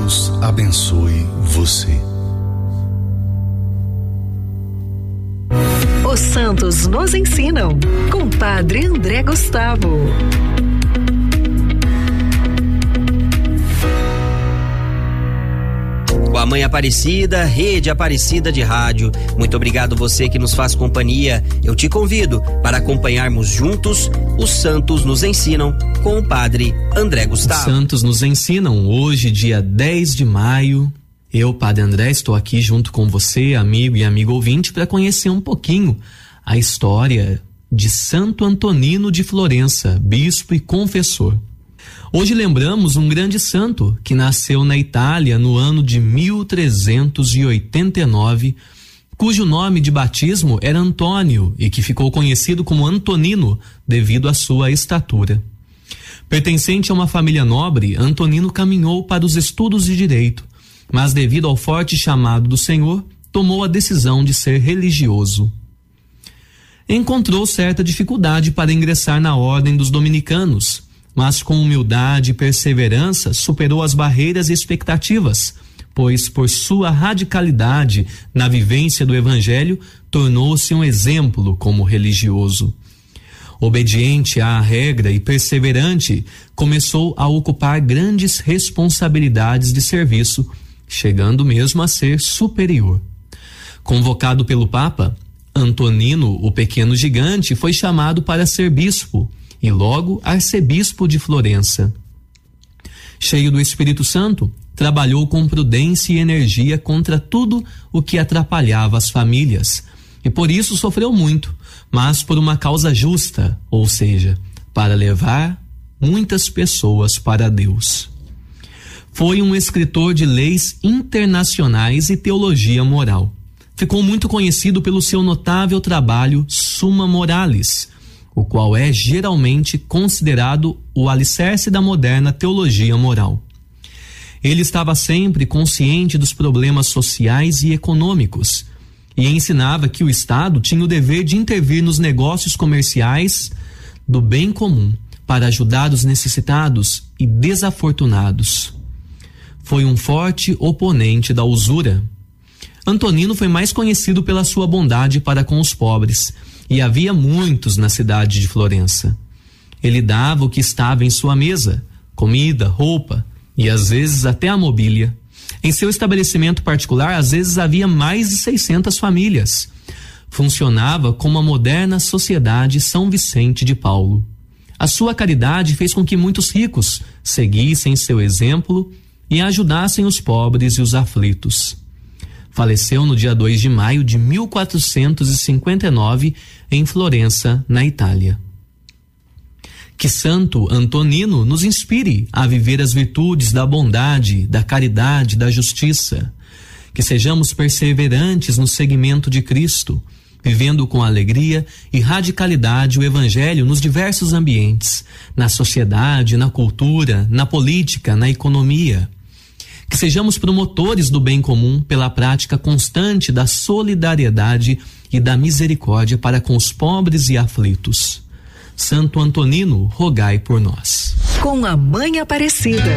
Deus abençoe você. Os santos nos ensinam, com Padre André Gustavo. Com a Mãe Aparecida, Rede Aparecida de Rádio. Muito obrigado você que nos faz companhia. Eu te convido para acompanharmos juntos Os Santos nos Ensinam com o Padre André Gustavo. Os Santos nos Ensinam, hoje, dia 10 de maio. Eu, Padre André, estou aqui junto com você, amigo e amigo ouvinte, para conhecer um pouquinho a história de Santo Antonino de Florença, bispo e confessor. Hoje lembramos um grande santo que nasceu na Itália no ano de 1389, cujo nome de batismo era Antônio e que ficou conhecido como Antonino devido à sua estatura. Pertencente a uma família nobre, Antonino caminhou para os estudos de direito, mas devido ao forte chamado do Senhor, tomou a decisão de ser religioso. Encontrou certa dificuldade para ingressar na ordem dos dominicanos, mas com humildade e perseverança superou as barreiras e expectativas, pois por sua radicalidade na vivência do Evangelho, tornou-se um exemplo como religioso. Obediente à regra e perseverante, começou a ocupar grandes responsabilidades de serviço, chegando mesmo a ser superior. Convocado pelo Papa, Antonino, o pequeno gigante, foi chamado para ser bispo e logo arcebispo de Florença. Cheio do Espírito Santo, trabalhou com prudência e energia contra tudo o que atrapalhava as famílias, e por isso sofreu muito, mas por uma causa justa, ou seja, para levar muitas pessoas para Deus. Foi um escritor de leis internacionais e teologia moral. Ficou muito conhecido pelo seu notável trabalho Summa Moralis, o qual é geralmente considerado o alicerce da moderna teologia moral. Ele estava sempre consciente dos problemas sociais e econômicos e ensinava que o Estado tinha o dever de intervir nos negócios comerciais do bem comum para ajudar os necessitados e desafortunados. Foi um forte oponente da usura. Antonino foi mais conhecido pela sua bondade para com os pobres, e havia muitos na cidade de Florença. Ele dava o que estava em sua mesa, comida, roupa e às vezes até a mobília. Em seu estabelecimento particular, às vezes havia mais de 600 famílias. Funcionava como a moderna Sociedade São Vicente de Paulo. A sua caridade fez com que muitos ricos seguissem seu exemplo e ajudassem os pobres e os aflitos. Faleceu no dia 2 de maio de 1459 em Florença, na Itália. Que Santo Antonino nos inspire a viver as virtudes da bondade, da caridade, da justiça. Que sejamos perseverantes no seguimento de Cristo, vivendo com alegria e radicalidade o Evangelho nos diversos ambientes, na sociedade, na cultura, na política, na economia. Que sejamos promotores do bem comum pela prática constante da solidariedade e da misericórdia para com os pobres e aflitos. Santo Antonino, rogai por nós. Com a Mãe Aparecida.